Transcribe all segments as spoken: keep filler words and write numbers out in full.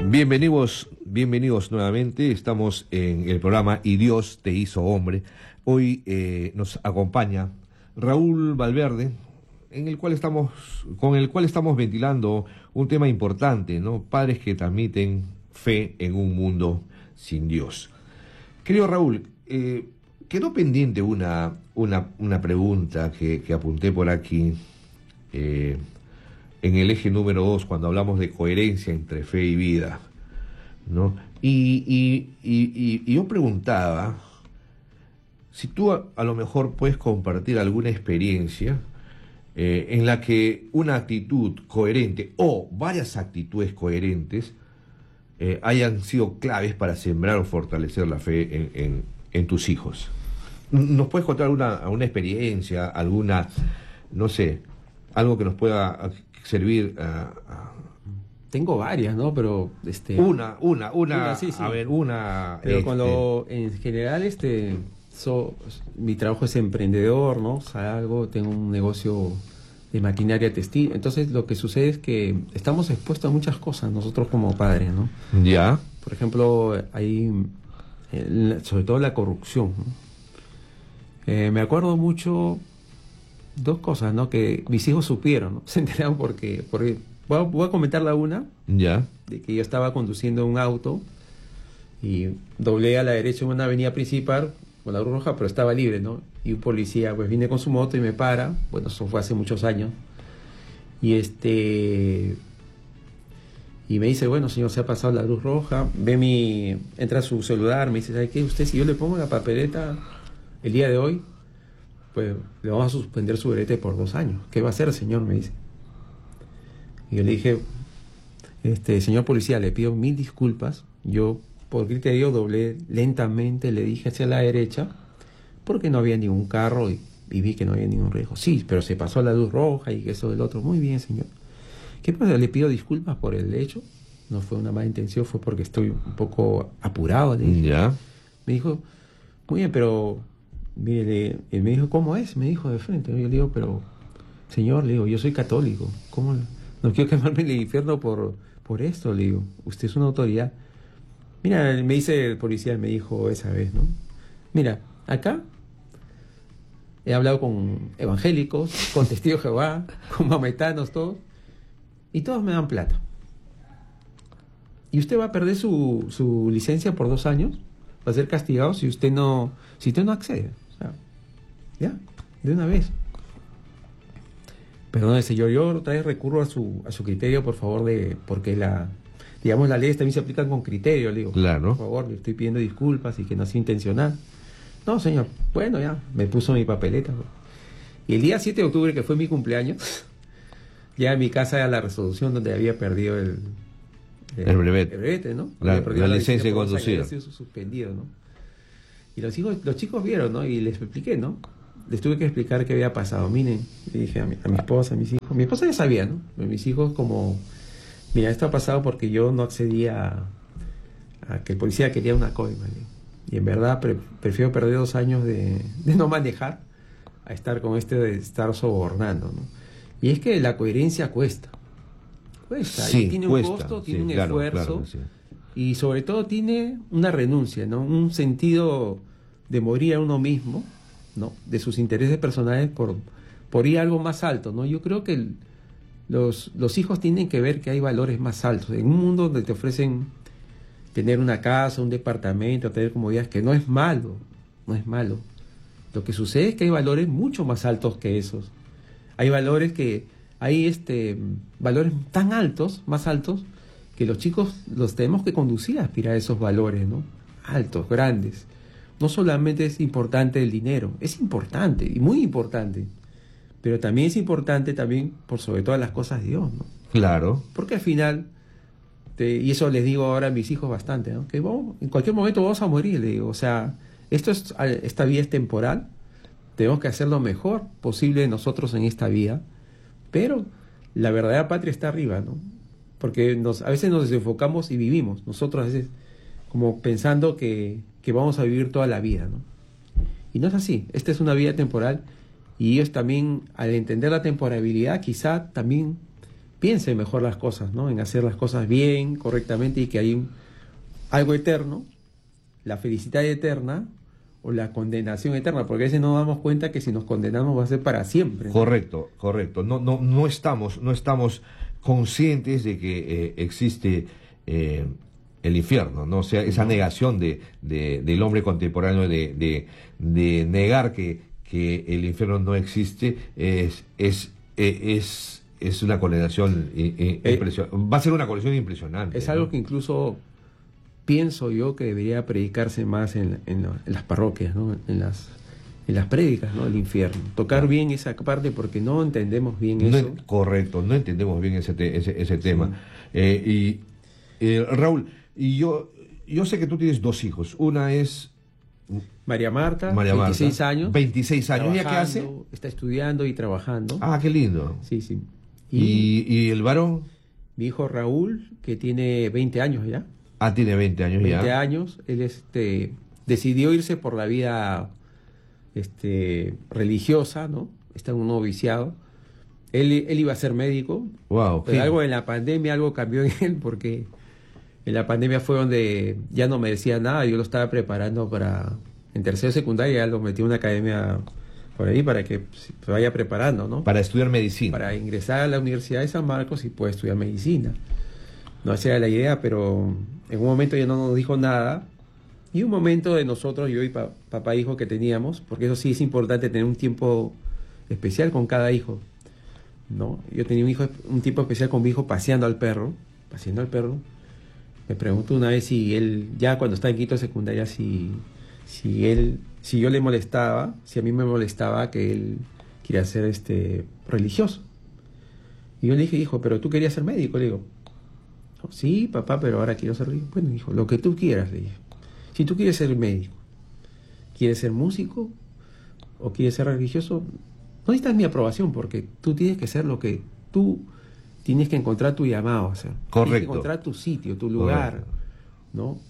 Bienvenidos, bienvenidos nuevamente. Estamos en el programa Y Dios te hizo hombre. Hoy eh, nos acompaña Raúl Valverde, en el cual estamos, con el cual estamos ventilando un tema importante, ¿no? Padres que transmiten fe en un mundo sin Dios. Querido Raúl, eh, quedó pendiente una, una, una pregunta que, que apunté por aquí. Eh, en el eje número dos, cuando hablamos de coherencia entre fe y vida, ¿no? Y, y, y, y, y yo preguntaba si tú a, a lo mejor puedes compartir alguna experiencia eh, en la que una actitud coherente o varias actitudes coherentes eh, hayan sido claves para sembrar o fortalecer la fe en, en, en tus hijos. ¿Nos puedes contar alguna, alguna experiencia, alguna, no sé, algo que nos pueda servir a... a... Tengo varias, ¿no? Pero este una, una, una, una sí, sí. A ver, una. Pero este... cuando en general este so, mi trabajo es emprendedor, ¿no? Salgo, tengo un negocio de maquinaria textil. Entonces lo que sucede es que estamos expuestos a muchas cosas nosotros como padres, ¿no? Ya. Por ejemplo, hay sobre todo la corrupción, ¿no? Eh, me acuerdo mucho dos cosas, ¿no? Que mis hijos supieron, ¿no? Se enteraron porque, porque voy a, voy a comentar la una. Ya. De que yo estaba conduciendo un auto y doblé a la derecha en una avenida principal con la luz roja, pero estaba libre, ¿no? Y un policía, pues, viene con su moto y me para. Bueno, eso fue hace muchos años. Y este... Y me dice, bueno, señor, se ha pasado la luz roja. Ve mi... Entra su celular, me dice, ¿sabe qué? Usted, si yo le pongo la papeleta el día de hoy, pues le vamos a suspender su brete por dos años. ¿Qué va a hacer, señor? Me dice. Y yo le dije, este, señor policía, le pido mil disculpas. Yo, por criterio, doblé lentamente, le dije hacia la derecha, porque no había ningún carro y, y vi que no había ningún riesgo. Sí, pero se pasó la luz roja y eso del otro. Muy bien, señor. ¿Qué pasa? Le pido disculpas por el hecho. No fue una mala intención, fue porque estoy un poco apurado. Le dije. Ya. Me dijo, muy bien, pero... Mire, él me dijo, ¿cómo es? Me dijo de frente. Yo le digo, pero, señor, le digo, yo soy católico. ¿Cómo? No quiero quemarme en el infierno por, por esto, le digo. Usted es una autoridad. Mira, me dice el policía, me dijo esa vez, ¿no? Mira, acá he hablado con evangélicos, con testigos de Jehová, con maometanos, todos, y todos me dan plata. Y usted va a perder su, su licencia por dos años, va a ser castigado si usted no, si usted no accede. Ya, de una vez. Perdón, señor, yo otra vez recurro a su a su criterio, por favor, de porque la digamos las leyes también se aplican con criterio, le digo. Claro. Por favor, le estoy pidiendo disculpas y que no sea intencional. No, señor. Bueno, ya, me puso mi papeleta. Y el día siete de octubre, que fue mi cumpleaños, ya en mi casa era la resolución donde había perdido el el, el brevete, el brevete, ¿no? La, la, la licencia de conducir. Había sido suspendido, ¿no? Y los hijos, los chicos vieron, ¿no? Y les expliqué, ¿no? Les tuve que explicar qué había pasado. Miren, le dije a mi, a mi esposa, a mis hijos. Mi esposa ya sabía, ¿no? Pero mis hijos como, mira, esto ha pasado porque yo no accedía a, a que el policía quería una coima, ¿no? Y en verdad pre, prefiero perder dos años de, de no manejar a estar con este de estar sobornando, ¿no? Y es que la coherencia cuesta. Cuesta. Sí, y tiene cuesta, un costo, tiene sí, un claro, esfuerzo. claro, sí. Y sobre todo tiene una renuncia, ¿no? Un sentido de morir a uno mismo, ¿no? De sus intereses personales por, por ir a algo más alto, ¿no? Yo creo que el, los, los hijos tienen que ver que hay valores más altos. En un mundo donde te ofrecen tener una casa, un departamento, tener comodidades, que no es malo, no es malo. Lo que sucede es que hay valores mucho más altos que esos. Hay valores que, hay este, valores tan altos, más altos, que los chicos los tenemos que conducir a aspirar a esos valores, ¿no? Altos, grandes. No solamente es importante el dinero, es importante y muy importante, pero también es importante también por sobre todas las cosas Dios, ¿no? Claro. Porque al final, te, y eso les digo ahora a mis hijos bastante, ¿no? Que vamos, en cualquier momento vamos a morir, le digo, o sea, esto es, esta vida es temporal, tenemos que hacer lo mejor posible nosotros en esta vida, pero la verdadera patria está arriba, ¿no? Porque nos, a veces nos desenfocamos y vivimos, nosotros a veces como pensando que, que vamos a vivir toda la vida, ¿no? Y no es así, esta es una vida temporal y ellos también, al entender la temporalidad, quizá también piense mejor las cosas, ¿no? En hacer las cosas bien, correctamente, y que hay un- algo eterno, la felicidad eterna o la condenación eterna, porque a veces no nos damos cuenta que si nos condenamos va a ser para siempre, ¿no? Correcto, correcto. No, no, no estamos, no estamos conscientes de que eh, existe eh, el infierno, ¿no? O sea, esa negación de, de- del hombre contemporáneo de, de, de negar que, que el infierno no existe es, es, eh, es, es una condenación eh, eh, Eh, impresio- va a ser una condenación impresionante. Es ¿no? algo que incluso pienso yo que debería predicarse más en, en la- en las parroquias, ¿no? En las, en las prédicas, ¿no? El infierno. Tocar bien esa parte porque no entendemos bien No eso. en- correcto, no entendemos bien ese, te- ese, ese tema. Eh, y eh, Raúl, y yo, yo sé que tú tienes dos hijos. Una es María Marta, María Marta, veintiséis años. veintiséis años. ¿Ella qué hace? trabajando, Está estudiando y trabajando. Ah, qué lindo. Sí, sí. Y, ¿Y, y el varón? mi hijo Raúl, que tiene veinte años ya. Ah, tiene veinte años veinte ya. años. Él este, decidió irse por la vida este, religiosa, ¿no? Está en un noviciado. Él, él iba a ser médico, Wow, pero qué- algo en la pandemia, algo cambió en él, porque en la pandemia fue donde ya no me decía nada. Yo lo estaba preparando para, en tercero de secundaria, ya lo metí en una academia por ahí para que se vaya preparando, ¿no? para estudiar medicina. Para ingresar a la Universidad de San Marcos y pueda estudiar medicina. No, esa era la idea, pero en un momento ya no nos dijo nada. Y un momento de nosotros, yo y pa- papá e hijo que teníamos, porque eso sí es importante, tener un tiempo especial con cada hijo, ¿no? Yo tenía un hijo, un tiempo especial con mi hijo paseando al perro, paseando al perro. Me preguntó una vez si él, ya cuando estaba en quinto de secundaria, si, si él, si yo le molestaba, si a mí me molestaba que él quería ser este religioso. Y yo le dije, hijo, pero tú querías ser médico, le digo. "No, sí, papá, pero ahora quiero ser religioso". Bueno, hijo, lo que tú quieras, le dije. Si tú quieres ser médico, quieres ser músico o quieres ser religioso, no necesitas mi aprobación, porque tú tienes que ser lo que tú tienes que encontrar tu llamado a hacer. Tienes que Correcto. encontrar tu sitio, tu lugar, Correcto. ¿no?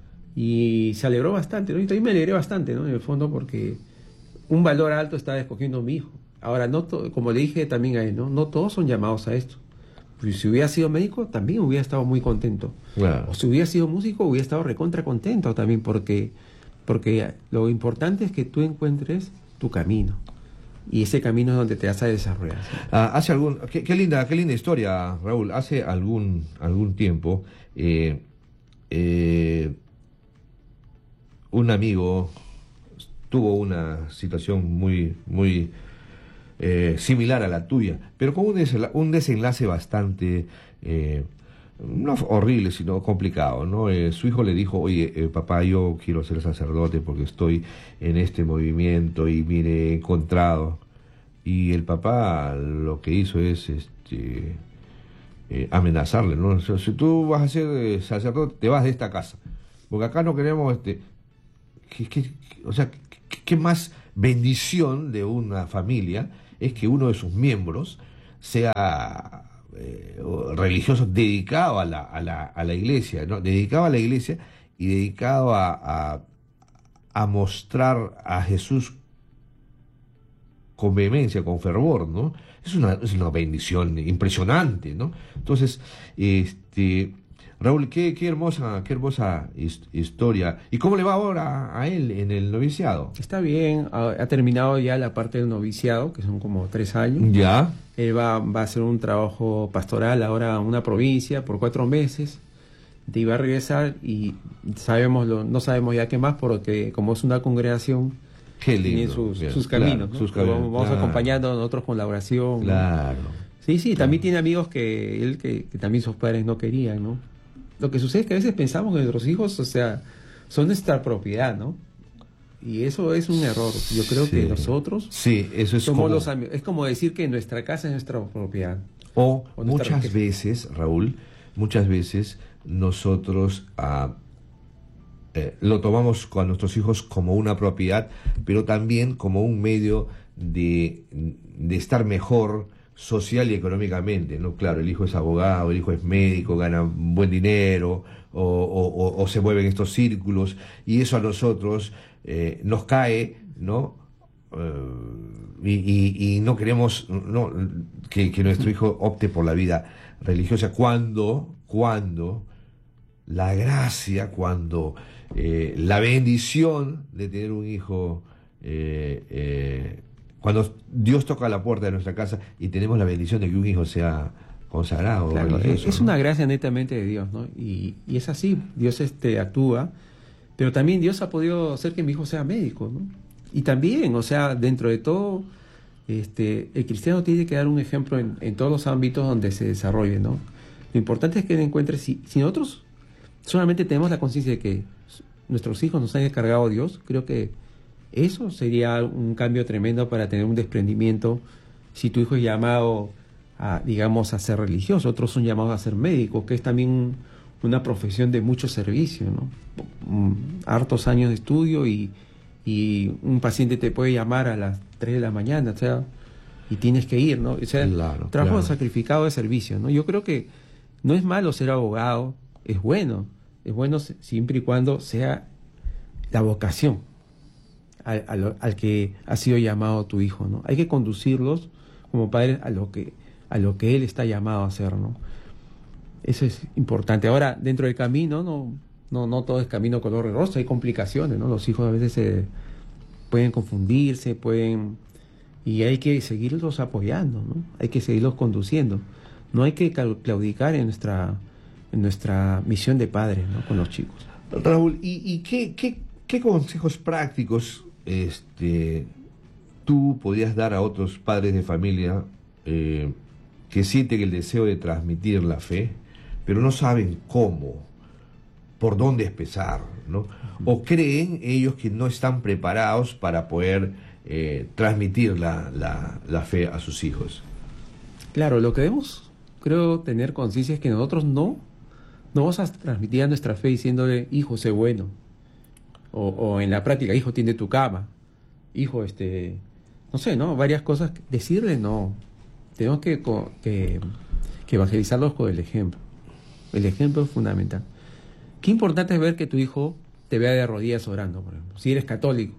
Y se alegró bastante, ¿no? Y también me alegré bastante, ¿no? En el fondo, porque un valor alto estaba escogiendo mi hijo. Ahora, no to- como le dije también a él, ¿no? No todos son llamados a esto. Pues si hubiera sido médico, también hubiera estado muy contento. Claro. O si hubiera sido músico, hubiera estado recontra contento también, porque, porque lo importante es que tú encuentres tu camino. Y ese camino es donde te vas a desarrollar. ¿Sí? Ah, hace algún, qué, qué linda, qué linda historia, Raúl. Hace algún, algún tiempo, eh, eh, un amigo tuvo una situación muy, muy eh, similar a la tuya, pero con un, desla- un desenlace bastante, eh, no horrible, sino complicado, ¿no? Eh, su hijo le dijo, oye, eh, papá, yo quiero ser sacerdote porque estoy en este movimiento y mire, he encontrado. Y el papá lo que hizo es este, eh, amenazarle, ¿no? O sea, si tú vas a ser eh, sacerdote, te vas de esta casa, porque acá no queremos, este, ¿qué, qué- qué- o sea, qué, qué más bendición de una familia es que uno de sus miembros sea eh, religioso dedicado a la, a la, a la iglesia, ¿no? Dedicado a la iglesia y dedicado a, a, a mostrar a Jesús con vehemencia, con fervor, ¿no? Es una, es una bendición impresionante, ¿no? Entonces, este, Raúl, qué, qué hermosa, qué hermosa his- historia. ¿Y cómo le va ahora a él en el noviciado? Está bien, ha, ha terminado ya la parte del noviciado, que son como tres años. Ya, Él va, va a hacer un trabajo pastoral ahora en una provincia por cuatro meses. De iba a regresar y sabemos lo, no sabemos ya qué más, porque como es una congregación, qué lindo. tienen sus, Bien, sus claro, caminos, ¿no? sus Lo caminos, vamos, vamos claro, acompañando nosotros con la oración, ¿no? Claro. Sí, sí, también tiene amigos que él que, que también sus padres no querían, ¿no? Lo que sucede es que a veces pensamos que nuestros hijos, o sea, son nuestra propiedad, ¿no? Y eso es un error. Yo creo Sí. que nosotros Sí, eso es somos como... los amigos. Es como decir que nuestra casa es nuestra propiedad. O O nuestra muchas riqueza. veces, Raúl, muchas veces nosotros ah, eh, lo tomamos con nuestros hijos como una propiedad, pero también como un medio de, de estar mejor social y económicamente, ¿no? Claro, el hijo es abogado, el hijo es médico, gana buen dinero, o, o- o- o se mueve en estos círculos, y eso a nosotros eh, nos cae, ¿no? Eh, y, y, y no queremos no, que, que nuestro hijo opte por la vida religiosa cuando, cuando la gracia, cuando eh, la bendición de tener un hijo, eh, eh, cuando Dios toca la puerta de nuestra casa y tenemos la bendición de que un hijo sea consagrado. Claro, religioso, es ¿no? una gracia netamente de Dios, ¿no? Y, y es así, Dios este, actúa, pero también Dios ha podido hacer que mi hijo sea médico, ¿no? Y también, o sea, dentro de todo, este, el cristiano tiene que dar un ejemplo en, en todos los ámbitos donde se desarrolle, ¿no? Lo importante es que él encuentre, si, si nosotros solamente tenemos la conciencia de que nuestros hijos nos han encargado a Dios, creo que eso sería un cambio tremendo para tener un desprendimiento. Si tu hijo es llamado a, digamos, a ser religioso, otros son llamados a ser médicos, que es también una profesión de mucho servicio, ¿no? Hartos años de estudio y, y un paciente te puede llamar a las tres de la mañana, o sea, y tienes que ir, ¿no? O sea, Claro, trabajo claro. sacrificado de servicio, ¿no? Yo creo que no es malo ser abogado, es bueno, es bueno siempre y cuando sea la vocación al, al, al que ha sido llamado tu hijo, ¿no? Hay que conducirlos como padres a lo que a lo que él está llamado a hacer, ¿no? Eso es importante. Ahora, dentro del camino, no no no todo es camino color de rosa, hay complicaciones, ¿no? Los hijos a veces se pueden confundirse, pueden y hay que seguirlos apoyando, ¿no? Hay que seguirlos conduciendo. No hay que claudicar en nuestra en nuestra misión de padres, ¿no? Con los chicos. Raúl, ¿y, y qué, qué, qué consejos prácticos este, tú podías dar a otros padres de familia eh, que sienten el deseo de transmitir la fe, pero no saben cómo, por dónde empezar, ¿no? O creen ellos que no están preparados para poder eh, transmitir la, la, la fe a sus hijos? Claro, lo que debemos, creo, tener conciencia es que nosotros no, no vamos a transmitir a nuestra fe diciéndole, hijo, sé bueno. O, o en la práctica, hijo, tiende tu cama. Hijo, este, no sé, ¿no? Varias cosas. Decirle no. Tenemos que, que, que evangelizarlos con el ejemplo. El ejemplo es fundamental. Qué importante es ver que tu hijo te vea de rodillas orando, por ejemplo, si eres católico.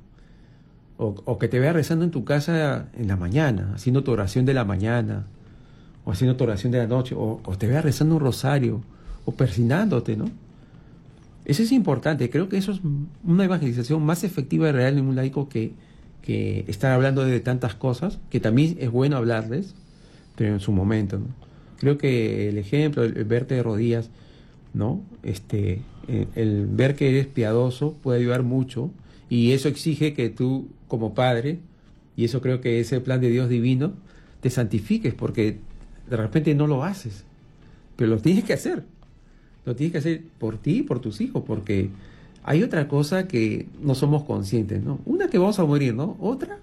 O, o que te vea rezando en tu casa en la mañana, haciendo tu oración de la mañana, o haciendo tu oración de la noche, o, o te vea rezando un rosario, o persignándote, ¿no? Eso es importante. Creo que eso es una evangelización más efectiva y real en un laico que, que estar hablando de tantas cosas, que también es bueno hablarles, pero en su momento, ¿no? Creo que el ejemplo, el, el verte de rodillas, ¿no? Este, el, el ver que eres piadoso puede ayudar mucho, y eso exige que tú, como padre, y eso creo que es el plan de Dios divino, te santifiques, porque de repente no lo haces, pero lo tienes que hacer. Lo tienes que hacer por ti y por tus hijos, porque hay otra cosa que no somos conscientes, ¿no? Una, que vamos a morir, ¿no? Otra,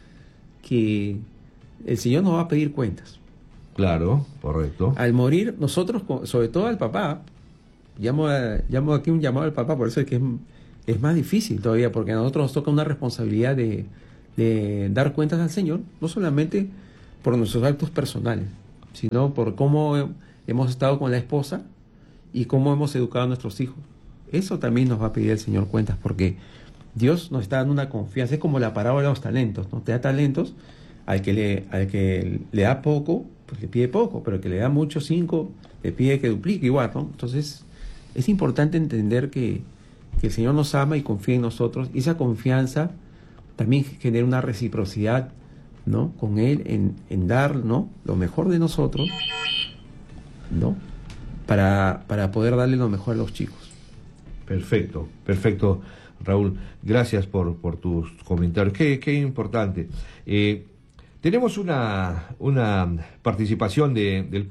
que el Señor nos va a pedir cuentas. Claro, correcto. Al morir, nosotros, sobre todo al papá, llamo, a, llamo aquí un llamado al papá, por eso es que es, es más difícil todavía, porque a nosotros nos toca una responsabilidad de, de dar cuentas al Señor, no solamente por nuestros actos personales, sino por cómo hemos estado con la esposa y cómo hemos educado a nuestros hijos. Eso también nos va a pedir el Señor cuentas, porque Dios nos está dando una confianza. Es como la parábola de los talentos, ¿no? Te da talentos, al que le, al que le da poco, pues le pide poco, pero al que le da mucho, cinco, le pide que duplique igual, ¿no? Entonces, es importante entender que, que el Señor nos ama y confía en nosotros, y esa confianza también genera una reciprocidad, ¿no? Con Él, en, en dar, ¿no? Lo mejor de nosotros, ¿no? Para, para poder darle lo mejor a los chicos. Perfecto, perfecto, Raúl. Gracias por, por tus comentarios. Qué, qué importante. Eh, tenemos una, una participación de, del